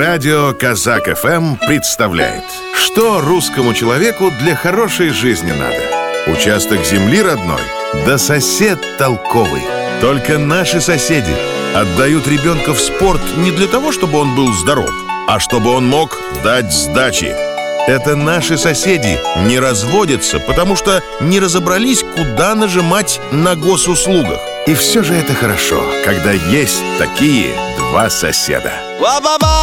Радио Казак ФМ представляет: что русскому человеку для хорошей жизни надо? Участок земли родной, да сосед толковый. Только наши соседи отдают ребенка в спорт не для того, чтобы он был здоров, а чтобы он мог дать сдачи. Это наши соседи не разводятся, потому что не разобрались, куда нажимать на госуслугах. И все же это хорошо, когда есть такие два соседа.